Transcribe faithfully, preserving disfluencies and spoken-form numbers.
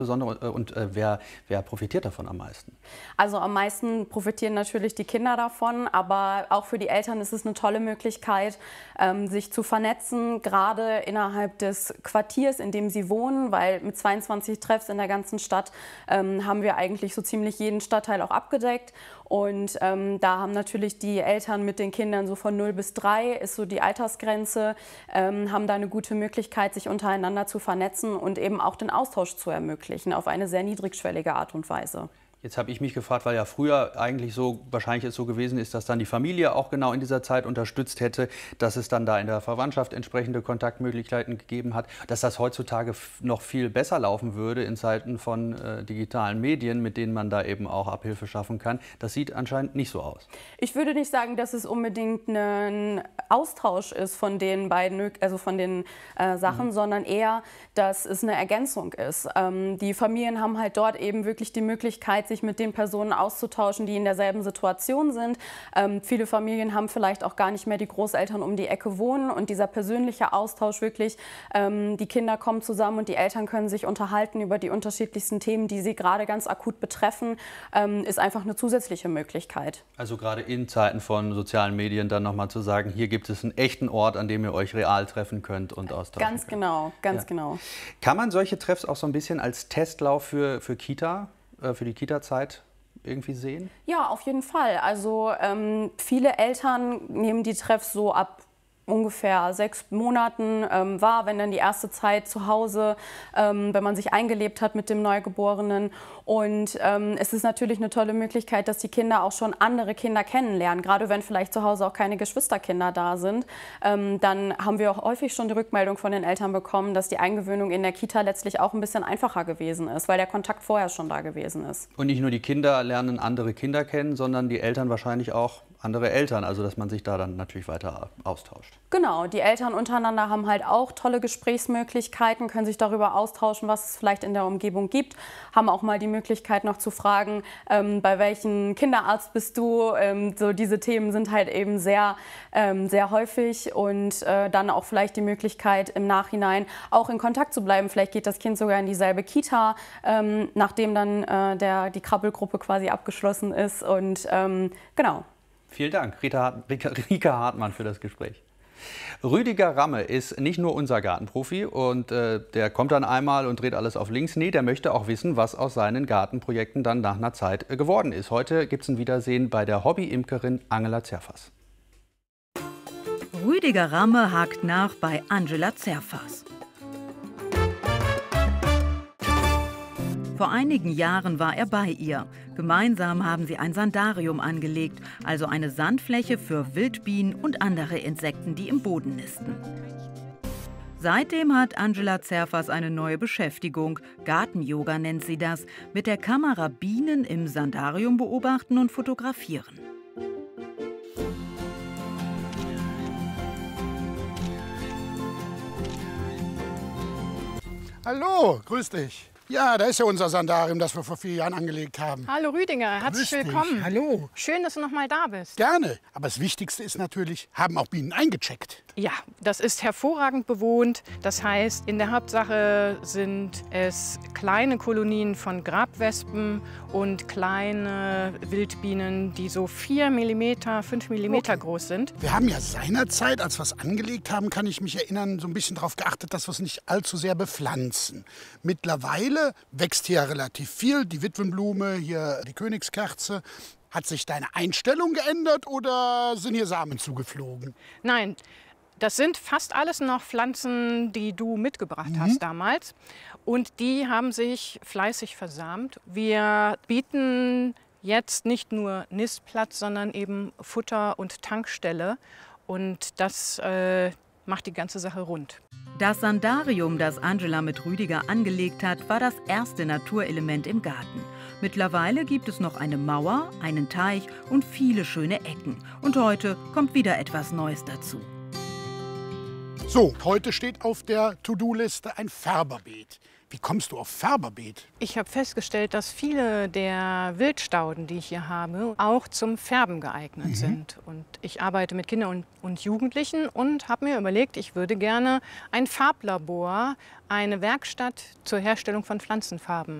Besondere und äh, wer, wer profitiert davon am meisten? Also am meisten profitieren natürlich die Kinder davon, aber auch für die Eltern ist es eine tolle Möglichkeit, ähm, sich zu vernetzen, gerade innerhalb des Quartiers, in dem sie wohnen, weil mit zweiundzwanzig Treffs in der ganzen Stadt ähm, haben wir eigentlich so ziemlich jeden Stadtteil auch abgedeckt. Und ähm, da haben natürlich die Eltern mit den Kindern so von null bis drei, ist so die Altersgrenze, ähm, haben da eine gute Möglichkeit, sich untereinander zu vernetzen und eben auch den Austausch zu ermöglichen, auf eine sehr niedrigschwellige Art und Weise. Jetzt habe ich mich gefragt, weil ja früher eigentlich so, wahrscheinlich es so gewesen ist, dass dann die Familie auch genau in dieser Zeit unterstützt hätte, dass es dann da in der Verwandtschaft entsprechende Kontaktmöglichkeiten gegeben hat, dass das heutzutage noch viel besser laufen würde in Zeiten von äh, digitalen Medien, mit denen man da eben auch Abhilfe schaffen kann. Das sieht anscheinend nicht so aus. Ich würde nicht sagen, dass es unbedingt ein Austausch ist von den beiden, also von den äh, Sachen, mhm. sondern eher, dass es eine Ergänzung ist. Ähm, die Familien haben halt dort eben wirklich die Möglichkeit, sich mit den Personen auszutauschen, die in derselben Situation sind. Ähm, viele Familien haben vielleicht auch gar nicht mehr die Großeltern um die Ecke wohnen und dieser persönliche Austausch wirklich, ähm, die Kinder kommen zusammen und die Eltern können sich unterhalten über die unterschiedlichsten Themen, die sie gerade ganz akut betreffen, ähm, ist einfach eine zusätzliche Möglichkeit. Also gerade in Zeiten von sozialen Medien dann nochmal zu sagen, hier gibt es einen echten Ort, an dem ihr euch real treffen könnt und austauschen Ganz könnt. genau, ganz ja. genau. Kann man solche Treffs auch so ein bisschen als Testlauf für, für Kita für die Kita-Zeit irgendwie sehen? Ja, auf jeden Fall. Also ähm, viele Eltern nehmen die Treffs so ab ungefähr sechs Monaten ähm, wahr, wenn dann die erste Zeit zu Hause, ähm, wenn man sich eingelebt hat mit dem Neugeborenen. Und ähm, es ist natürlich eine tolle Möglichkeit, dass die Kinder auch schon andere Kinder kennenlernen. Gerade wenn vielleicht zu Hause auch keine Geschwisterkinder da sind, ähm, dann haben wir auch häufig schon die Rückmeldung von den Eltern bekommen, dass die Eingewöhnung in der Kita letztlich auch ein bisschen einfacher gewesen ist, weil der Kontakt vorher schon da gewesen ist. Und nicht nur die Kinder lernen andere Kinder kennen, sondern die Eltern wahrscheinlich auch andere Eltern, also dass man sich da dann natürlich weiter austauscht. Genau, die Eltern untereinander haben halt auch tolle Gesprächsmöglichkeiten, können sich darüber austauschen, was es vielleicht in der Umgebung gibt, haben auch mal die Möglichkeit noch zu fragen, ähm, bei welchem Kinderarzt bist du? Ähm, so diese Themen sind halt eben sehr, ähm, sehr häufig und äh, dann auch vielleicht die Möglichkeit im Nachhinein auch in Kontakt zu bleiben. Vielleicht geht das Kind sogar in dieselbe Kita, ähm, nachdem dann äh, der, die Krabbelgruppe quasi abgeschlossen ist und ähm, genau. Vielen Dank, Rita, Rika Hartmann, für das Gespräch. Rüdiger Ramme ist nicht nur unser Gartenprofi und äh, der kommt dann einmal und dreht alles auf links. Nee, der möchte auch wissen, was aus seinen Gartenprojekten dann nach einer Zeit äh, geworden ist. Heute gibt es ein Wiedersehen bei der Hobby-Imkerin Angela Zerfas. Rüdiger Ramme hakt nach bei Angela Zerfas. Vor einigen Jahren war er bei ihr. Gemeinsam haben sie ein Sandarium angelegt, also eine Sandfläche für Wildbienen und andere Insekten, die im Boden nisten. Seitdem hat Angela Zerfas eine neue Beschäftigung. Garten-Yoga nennt sie das. Mit der Kamera Bienen im Sandarium beobachten und fotografieren. Hallo, grüß dich. Ja, da ist ja unser Sandarium, das wir vor vier Jahren angelegt haben. Hallo Rüdiger, herzlich Grüß dich. willkommen. Hallo. Schön, dass du noch mal da bist. Gerne. Aber das Wichtigste ist natürlich, haben auch Bienen eingecheckt? Ja, das ist hervorragend bewohnt. Das heißt, in der Hauptsache sind es kleine Kolonien von Grabwespen und kleine Wildbienen, die so vier Millimeter, fünf Millimeter okay. groß sind. Wir haben ja seinerzeit, als wir es angelegt haben, kann ich mich erinnern, so ein bisschen darauf geachtet, dass wir es nicht allzu sehr bepflanzen. Mittlerweile wächst hier relativ viel, die Witwenblume, hier die Königskerze. Hat sich deine Einstellung geändert oder sind hier Samen zugeflogen? Nein, das sind fast alles noch Pflanzen, die du mitgebracht mhm. hast damals. Und die haben sich fleißig versamt. Wir bieten jetzt nicht nur Nistplatz, sondern eben Futter und Tankstelle. Und das äh, macht die ganze Sache rund. Das Sandarium, das Angela mit Rüdiger angelegt hat, war das erste Naturelement im Garten. Mittlerweile gibt es noch eine Mauer, einen Teich und viele schöne Ecken. Und heute kommt wieder etwas Neues dazu. So, heute steht auf der To-Do-Liste ein Färberbeet. Wie kommst du auf Färberbeet? Ich habe festgestellt, dass viele der Wildstauden, die ich hier habe, auch zum Färben geeignet mhm. sind. Und ich arbeite mit Kindern und, und Jugendlichen und habe mir überlegt, ich würde gerne ein Farblabor, eine Werkstatt zur Herstellung von Pflanzenfarben